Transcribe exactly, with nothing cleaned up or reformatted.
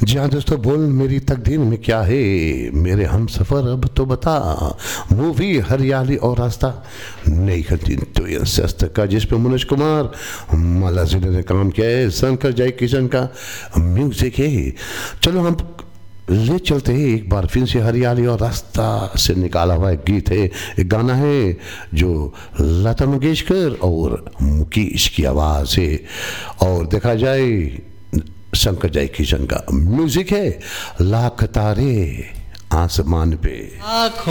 जी हाँ दोस्तों, बोल मेरी तकदीर में क्या है, मेरे हम सफ़र अब तो बता। मूवी हरियाली और रास्ता, नई खतीन तो ये सस्त का जिसपे मनोज कुमार माला जिले ने काम किया है, शंकर जय किशन का म्यूजिक है। चलो हम ले चलते हैं एक बार फिर से हरियाली और रास्ता से निकाला हुआ एक गीत है, एक गाना है जो लता मंगेशकर और मुकेश की आवाज़ है, और देखा जाए शंकर जय किशन का म्यूजिक है। लाख तारे आसमान पे।